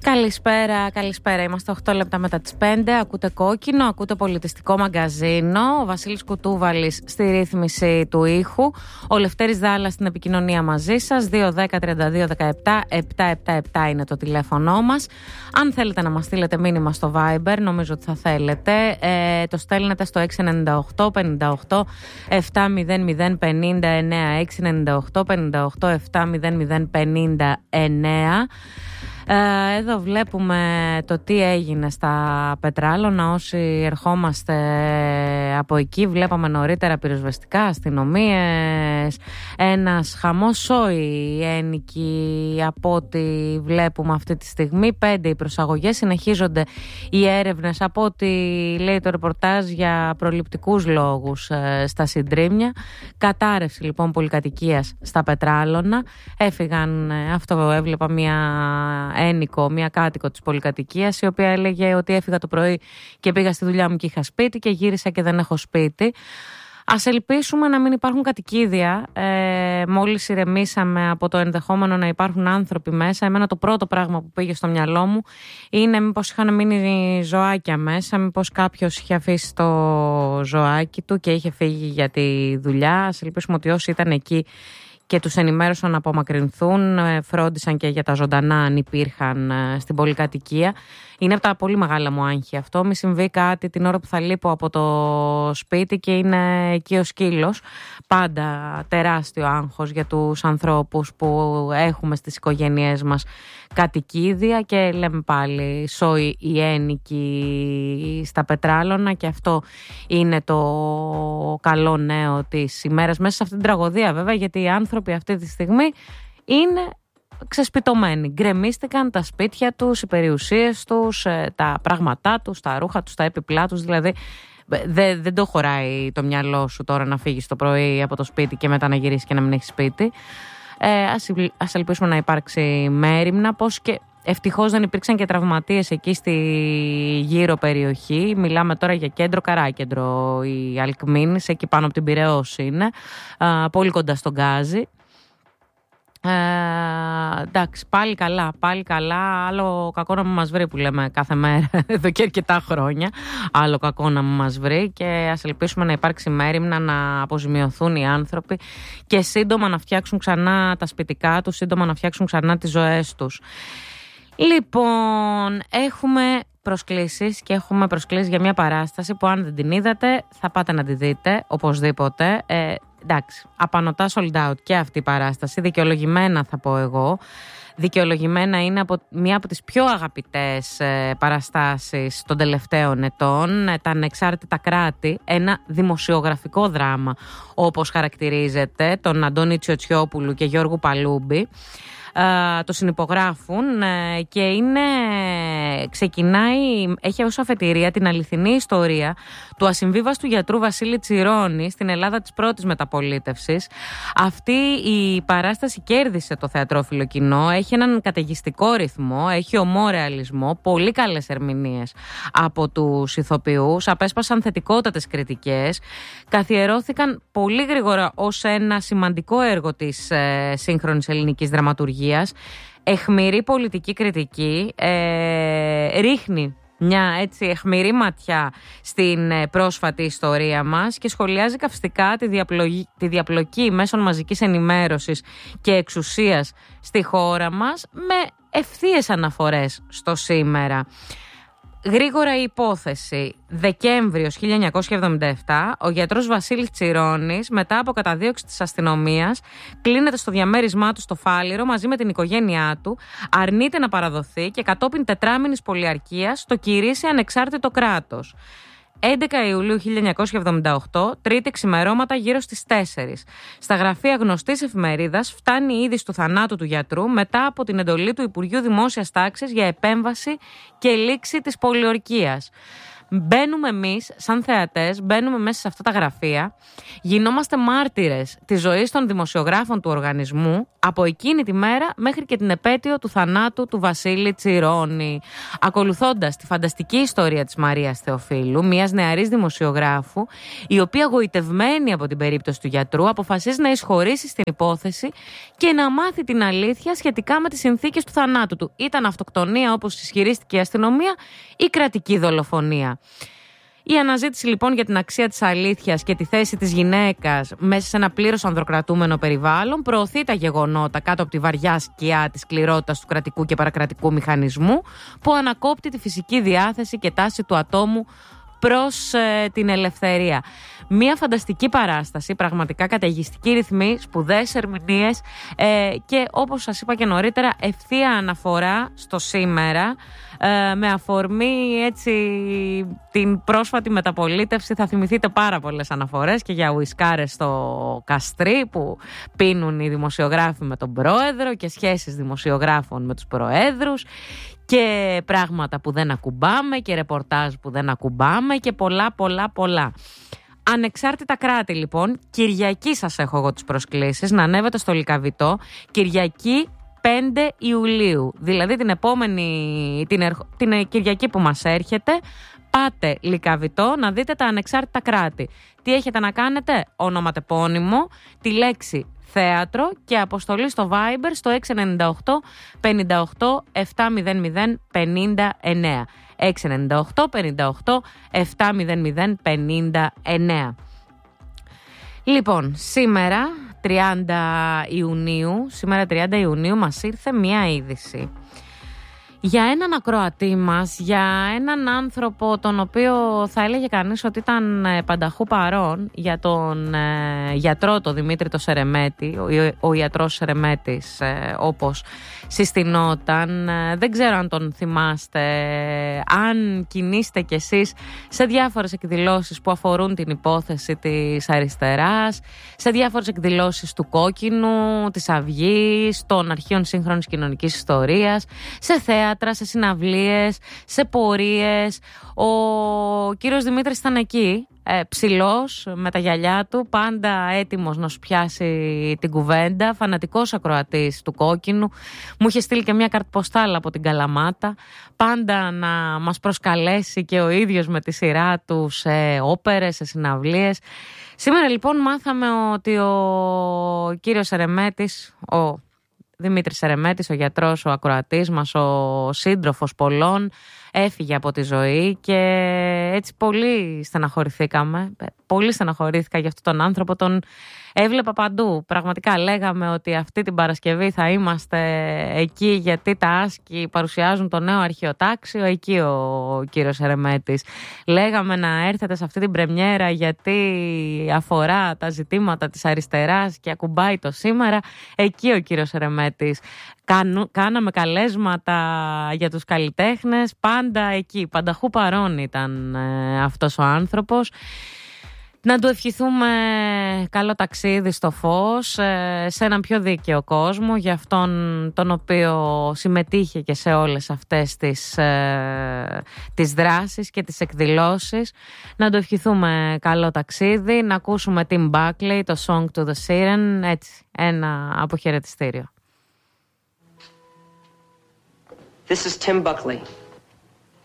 Καλησπέρα. Είμαστε 8 λεπτά μετά τις 5. Ακούτε Κόκκινο, ακούτε πολιτιστικό μαγκαζίνο. Ο Βασίλης Κουτούβαλης στη ρύθμιση του ήχου. Ο Λευτέρης Δάλλας στην επικοινωνία μαζί σας. 210-32-17-777 είναι το τηλέφωνό μας. Αν θέλετε να μας στείλετε μήνυμα στο Viber, νομίζω ότι θα θέλετε, το στέλνετε στο 698 58 700 59 698 58 700 59. Εδώ βλέπουμε το τι έγινε στα Πετράλωνα. Όσοι ερχόμαστε από εκεί, βλέπαμε νωρίτερα πυροσβεστικά, αστυνομίες, ένας χαμός σόι ένοικοι από ό,τι βλέπουμε αυτή τη στιγμή. 5 οι προσαγωγές, συνεχίζονται οι έρευνες από ό,τι λέει το ρεπορτάζ για προληπτικούς λόγους στα Συντρίμμια. Κατάρρευση λοιπόν πολυκατοικίας στα Πετράλωνα. Έφυγαν, αυτό έβλεπα μια κάτοικο της πολυκατοικίας, η οποία έλεγε ότι έφυγα το πρωί και πήγα στη δουλειά μου και είχα σπίτι και γύρισα και δεν έχω σπίτι. Ας ελπίσουμε να μην υπάρχουν κατοικίδια. Μόλις ηρεμήσαμε από το ενδεχόμενο να υπάρχουν άνθρωποι μέσα, εμένα το πρώτο πράγμα που πήγε στο μυαλό μου είναι μήπως είχαν μείνει ζωάκια μέσα, μήπως κάποιος είχε αφήσει το ζωάκι του και είχε φύγει για τη δουλειά. Ας ελπίσουμε ότι όσοι ήταν εκεί και τους ενημέρωσαν να απομακρυνθούν, φρόντισαν και για τα ζωντανά αν υπήρχαν στην πολυκατοικία. Είναι από τα πολύ μεγάλα μου άγχη αυτό. Μη συμβεί κάτι την ώρα που θα λείπω από το σπίτι και είναι εκεί ο σκύλος. Πάντα τεράστιο άγχος για τους ανθρώπους που έχουμε στις οικογένειές μας κατοικίδια και λέμε πάλι σόι οι ένοικοι στα Πετράλωνα, και αυτό είναι το καλό νέο της ημέρας μέσα σε αυτή την τραγωδία, βέβαια, γιατί οι άνθρωποι αυτή τη στιγμή είναι ξεσπιτωμένοι. Γκρεμίστηκαν τα σπίτια τους, οι περιουσίες τους, τα πράγματά τους, τα ρούχα τους, τα έπιπλά τους. Δηλαδή δεν το χωράει το μυαλό σου τώρα να φύγεις το πρωί από το σπίτι και μετά να γυρίσεις και να μην έχεις σπίτι. Ας ελπίσουμε να υπάρξει μέριμνα, πως και ευτυχώς δεν υπήρξαν και τραυματίες εκεί στη γύρω περιοχή. Μιλάμε τώρα για κέντρο, Καράκεντρο, η Αλκμήνης, εκεί πάνω από την Πειραιώς είναι, πολύ κοντά στον Γκάζι. Εντάξει, πάλι καλά. Άλλο κακό να μας βρει, που λέμε κάθε μέρα εδώ και αρκετά χρόνια. Άλλο κακό να μας βρει, και ας ελπίσουμε να υπάρξει μέριμνα, να αποζημιωθούν οι άνθρωποι και σύντομα να φτιάξουν ξανά τα σπιτικά τους, σύντομα να φτιάξουν ξανά τις ζωές τους. Λοιπόν, έχουμε προσκλήσεις και έχουμε προσκλήσεις για μια παράσταση που, αν δεν την είδατε, θα πάτε να τη δείτε οπωσδήποτε. Εντάξει, απανωτά sold out και αυτή η παράσταση, δικαιολογημένα θα πω εγώ. Δικαιολογημένα είναι μία από τις πιο αγαπητές παραστάσεις των τελευταίων ετών, τα Ανεξάρτητα Κράτη, ένα δημοσιογραφικό δράμα όπως χαρακτηρίζεται, τον Αντώνη Τσιοτσιόπουλου και Γιώργου Παλούμπη. Το συνυπογράφουν και ξεκινάει, έχει ως αφετηρία την αληθινή ιστορία του ασυμβίβαστου γιατρού Βασίλη Τσιρόνη στην Ελλάδα της πρώτης μεταπολίτευσης. Αυτή η παράσταση κέρδισε το θεατρόφιλο κοινό, έχει έναν καταιγιστικό ρυθμό, έχει ομό ρεαλισμό, πολύ καλές ερμηνείες από τους ηθοποιούς, απέσπασαν θετικότατες κριτικές, καθιερώθηκαν πολύ γρήγορα ως ένα σημαντικό έργο της σύγχρονης ελληνικής δραματουργίας. Αιχμηρή πολιτική κριτική, ρίχνει μια έτσι αιχμηρή ματιά στην πρόσφατη ιστορία μας και σχολιάζει καυστικά τη διαπλοκή μέσων μαζικής ενημέρωσης και εξουσίας στη χώρα μας, με ευθείες αναφορές στο σήμερα. Γρήγορα η υπόθεση. Δεκέμβριος 1977, ο γιατρός Βασίλης Τσιρόνης, μετά από καταδίωξη της αστυνομίας, κλείνεται στο διαμέρισμά του στο Φάληρο μαζί με την οικογένειά του, αρνείται να παραδοθεί και κατόπιν τετράμηνης πολιαρκίας το κηρύσσει ανεξάρτητο κράτος. 11 Ιουλίου 1978, τρίτη ξημερώματα γύρω στις 4. Στα γραφεία γνωστής εφημερίδας φτάνει η είδηση του θανάτου του γιατρού μετά από την εντολή του Υπουργείου Δημόσιας Τάξης για επέμβαση και λήξη της πολιορκίας. Μπαίνουμε εμείς, σαν θεατές, μπαίνουμε μέσα σε αυτά τα γραφεία, γινόμαστε μάρτυρες της ζωής των δημοσιογράφων του οργανισμού από εκείνη τη μέρα μέχρι και την επέτειο του θανάτου του Βασίλη Τσιρόνη. Ακολουθώντας τη φανταστική ιστορία της Μαρίας Θεοφίλου, μιας νεαρής δημοσιογράφου, η οποία, γοητευμένη από την περίπτωση του γιατρού, αποφασίζει να εισχωρήσει στην υπόθεση και να μάθει την αλήθεια σχετικά με τις συνθήκες του θανάτου του. Ήταν αυτοκτονία, όπως ισχυρίστηκε η αστυνομία, ή κρατική δολοφονία. Η αναζήτηση λοιπόν για την αξία της αλήθειας και τη θέση της γυναίκας μέσα σε ένα πλήρως ανδροκρατούμενο περιβάλλον προωθεί τα γεγονότα κάτω από τη βαριά σκιά της σκληρότητας του κρατικού και παρακρατικού μηχανισμού που ανακόπτει τη φυσική διάθεση και τάση του ατόμου προς την ελευθερία. Μία φανταστική παράσταση, πραγματικά καταιγιστική ρυθμή, σπουδαίες ερμηνείες και όπως σας είπα και νωρίτερα, ευθεία αναφορά στο σήμερα, με αφορμή έτσι την πρόσφατη μεταπολίτευση. Θα θυμηθείτε πάρα πολλές αναφορές και για ουισκάρες στο Καστρί που πίνουν οι δημοσιογράφοι με τον πρόεδρο και σχέσεις δημοσιογράφων με τους προέδρους και πράγματα που δεν ακουμπάμε και ρεπορτάζ που δεν ακουμπάμε και πολλά. Ανεξάρτητα κράτη λοιπόν, Κυριακή σας έχω εγώ τις προσκλήσεις να ανέβετε στο Λυκαβητό, Κυριακή 5 Ιουλίου, δηλαδή την επόμενη, την Κυριακή που μας έρχεται. Πάτε Λυκαβητό να δείτε τα ανεξάρτητα κράτη. Τι έχετε να κάνετε? Ονοματεπώνυμο, τη λέξη θέατρο και αποστολή στο Viber στο 698 58 700 59. 698 58 700 59. Λοιπόν, σήμερα 30 Ιουνίου μας ήρθε μια είδηση για έναν ακροατή μας, για έναν άνθρωπο τον οποίο θα έλεγε κανείς ότι ήταν πανταχού παρόν, για τον γιατρό τον Δημήτρη το Σερεμέτη, ο ιατρός Σερεμέτης όπως συστηνόταν. Δεν ξέρω αν τον θυμάστε, αν κινείστε κι εσείς σε διάφορες εκδηλώσεις που αφορούν την υπόθεση της αριστεράς, σε διάφορες εκδηλώσεις του Κόκκινου, της Αυγής, των αρχείων σύγχρονης κοινωνικής ιστορίας, σε θέατρα, σε συναυλίες, σε πορείες. Ο κύριος Δημήτρης ήταν εκεί, ψηλός, με τα γυαλιά του, πάντα έτοιμος να σου πιάσει την κουβέντα, φανατικός ακροατής του Κόκκινου. Μου είχε στείλει και μια καρτποστάλα από την Καλαμάτα, πάντα να μας προσκαλέσει και ο ίδιος με τη σειρά του σε όπερες, σε συναυλίες. Σήμερα λοιπόν μάθαμε ότι ο κύριος Σερεμέτης, ο Δημήτρης Σερεμέτης, ο γιατρός, ο ακροατής μας, ο σύντροφος πολλών, έφυγε από τη ζωή και έτσι πολύ στεναχωρηθήκαμε. Πολύ στεναχωρήθηκα για αυτόν τον άνθρωπο, τον έβλεπα παντού. Πραγματικά λέγαμε ότι αυτή την Παρασκευή θα είμαστε εκεί γιατί τα άσκη παρουσιάζουν το νέο αρχαιοτάξιο, εκεί ο κύριος Σερεμέτης. Λέγαμε να έρθετε σε αυτή την πρεμιέρα γιατί αφορά τα ζητήματα της αριστεράς και ακουμπάει το σήμερα, εκεί ο κύριος Σερεμέτης. Κάναμε καλέσματα για τους καλλιτέχνες, πάντα εκεί, πανταχού παρόν ήταν αυτός ο άνθρωπος. Να του ευχηθούμε καλό ταξίδι στο φως, σε έναν πιο δίκαιο κόσμο, για αυτόν τον οποίο συμμετείχε και σε όλες αυτές τις δράσεις και τις εκδηλώσεις. Να του ευχηθούμε καλό ταξίδι, να ακούσουμε Tim Buckley, το Song to the Siren, έτσι, ένα αποχαιρετιστήριο. This is Tim Buckley.